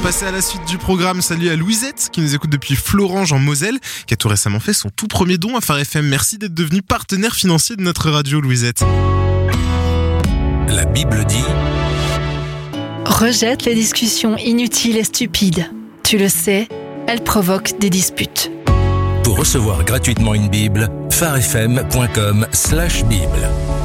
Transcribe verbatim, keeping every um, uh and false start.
passer à la suite du programme. Salut à Louisette qui nous écoute depuis Florange en Moselle, qui a tout récemment fait son tout premier don à Phare F M. Merci d'être devenu partenaire financier de notre radio, Louisette. La Bible dit... Rejette les discussions inutiles et stupides. Tu le sais, elles provoquent des disputes. Pour recevoir gratuitement une Bible, pharefm point com slash Bible.